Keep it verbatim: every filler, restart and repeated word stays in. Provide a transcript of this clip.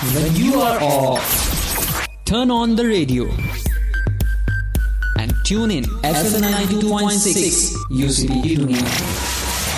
when you are off, turn on the radio and tune in F M ninety-two point six U C B Tuning.